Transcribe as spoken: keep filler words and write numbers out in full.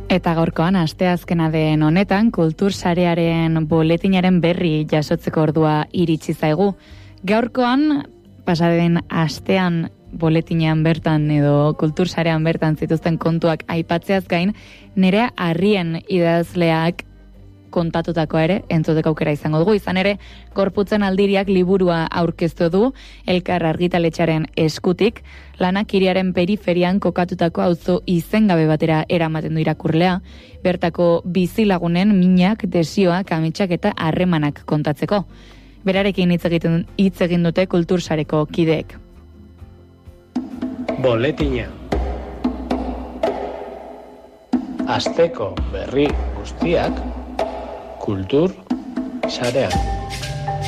Eta gaurkoan, asteazkena den honetan, kultur sarearen boletinaren berri jasotzeko ordua iritsi zaigu. Gaurkoan, pasaden astean boletinean bertan edo kultur sarean bertan zituzten kontuak aipatzeaz gain, Nerea Arrien idazleak kontatutako ere, entzuteko aukera izango dugu. Izan ere, Gorputzen Aldiriak liburua aurkeztu du, Elkar argitaletxearen eskutik, lanak hiriaren periferian kokatutako auzo izengabe batera eramaten du irakurlea, bertako bizilagunen minak, desioak, ametsak eta harremanak kontatzeko. Berarekin hitz egiten hitz egin dute kultur sareko kideek. Boletina. Asteko berri guztiak kultur sarean.